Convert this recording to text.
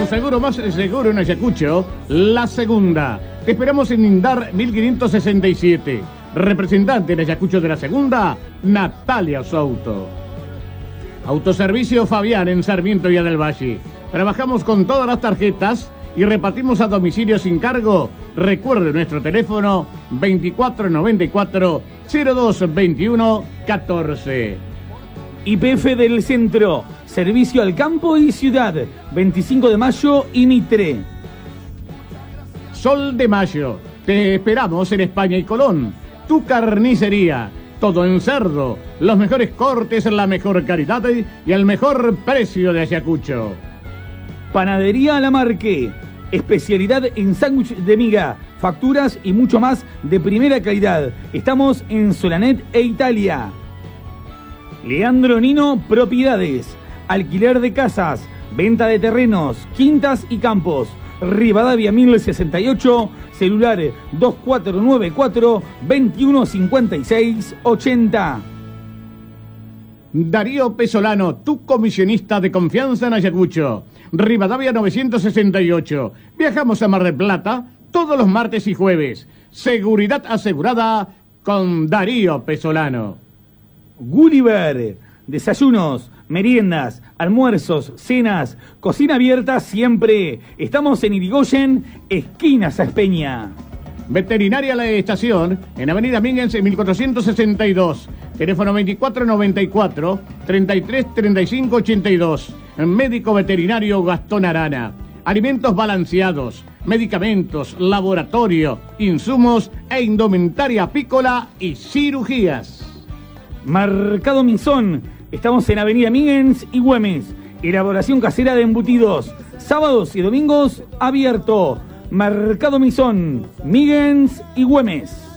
Tu seguro más seguro en Ayacucho, La Segunda. Te esperamos en Indar 1567. Representante en Ayacucho de La Segunda, Natalia Souto. Autoservicio Fabián en Sarmiento Villa del Valle. Trabajamos con todas las tarjetas y repartimos a domicilio sin cargo. Recuerde nuestro teléfono 2494-0221-14. YPF del Centro, servicio al campo y ciudad, 25 de mayo y Mitre. Sol de Mayo, te esperamos en España y Colón. Tu carnicería, todo en cerdo, los mejores cortes, la mejor calidad y el mejor precio de Ayacucho. Panadería Lamarque, especialidad en sándwich de miga, facturas y mucho más de primera calidad. Estamos en Solanet e Italia. Leandro Nino Propiedades, alquiler de casas, venta de terrenos, quintas y campos. Rivadavia 1068, celular 2494-2156-80. Darío Pesolano, tu comisionista de confianza en Ayacucho. Rivadavia 968. Viajamos a Mar del Plata todos los martes y jueves. Seguridad asegurada con Darío Pesolano. Gulliver, desayunos, meriendas, almuerzos, cenas, cocina abierta siempre. Estamos en Irigoyen, esquina Saspeña. Veterinaria La Estación, en Avenida Mingens, 1462. Teléfono 2494-333582. Médico veterinario Gastón Arana. Alimentos balanceados, medicamentos, laboratorio, insumos e indumentaria apícola y cirugías. Mercado Minzón, estamos en Avenida Mingens y Güemes. Elaboración casera de embutidos, sábados y domingos abierto. Mercado Minzón, Mingens y Güemes.